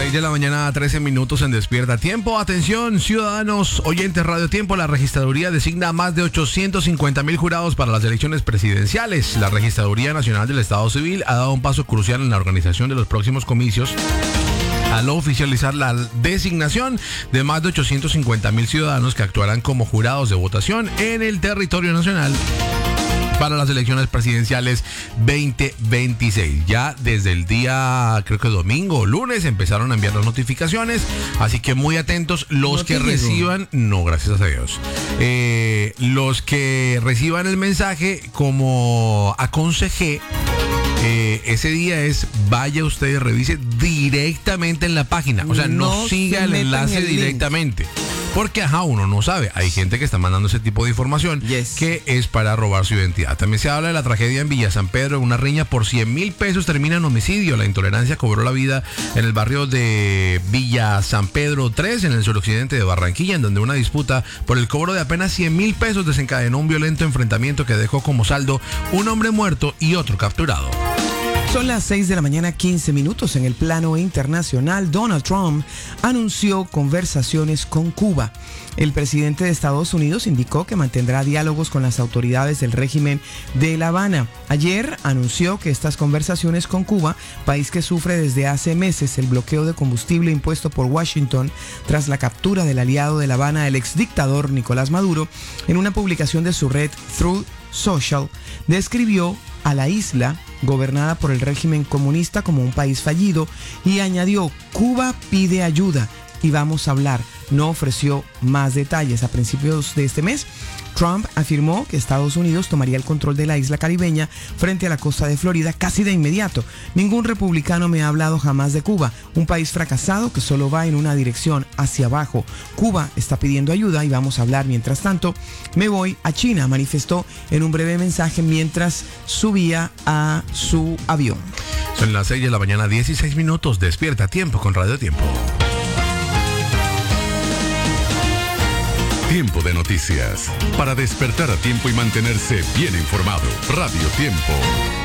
6 de la mañana, 13 minutos en Despierta Tiempo. Atención, ciudadanos oyentes Radio Tiempo. La registraduría designa a más de 850,000 jurados para las elecciones presidenciales. La Registraduría Nacional del Estado Civil ha dado un paso crucial en la organización de los próximos comicios al oficializar la designación de más de 850,000 ciudadanos que actuarán como jurados de votación en el territorio nacional para las elecciones presidenciales 2026. Ya desde el día, creo que domingo o lunes, empezaron a enviar las notificaciones, así que muy atentos los que reciban, no, gracias a Dios, los que reciban el mensaje, como aconsejé, ese día es, vaya usted y revise directamente en la página, o sea, no siga el enlace directamente. Porque, uno no sabe. Hay gente que está mandando ese tipo de información que es para robar su identidad. También se habla de la tragedia en Villa San Pedro. Una riña por 100,000 pesos termina en homicidio. La intolerancia cobró la vida en el barrio de Villa San Pedro 3, en el suroccidente de Barranquilla, en donde una disputa por el cobro de apenas 100,000 pesos desencadenó un violento enfrentamiento que dejó como saldo un hombre muerto y otro capturado. Son las 6 de la mañana, 15 minutos. En el plano internacional, Donald Trump anunció conversaciones con Cuba. El presidente de Estados Unidos indicó que mantendrá diálogos con las autoridades del régimen de La Habana. Ayer anunció que estas conversaciones con Cuba, país que sufre desde hace meses el bloqueo de combustible impuesto por Washington tras la captura del aliado de La Habana, el exdictador Nicolás Maduro, en una publicación de su red Truth Social, describió a la isla gobernada por el régimen comunista como un país fallido y añadió: Cuba pide ayuda y vamos a hablar. No ofreció más detalles. A principios de este mes, Trump afirmó que Estados Unidos tomaría el control de la isla caribeña frente a la costa de Florida casi de inmediato. Ningún republicano me ha hablado jamás de Cuba, un país fracasado que solo va en una dirección, hacia abajo. Cuba está pidiendo ayuda y vamos a hablar. Mientras tanto, me voy a China, manifestó en un breve mensaje mientras subía a su avión. Son las 6 de la mañana, 16 minutos. Despierta Tiempo con Radio Tiempo. Tiempo de noticias. Para despertar a tiempo y mantenerse bien informado. Radio Tiempo.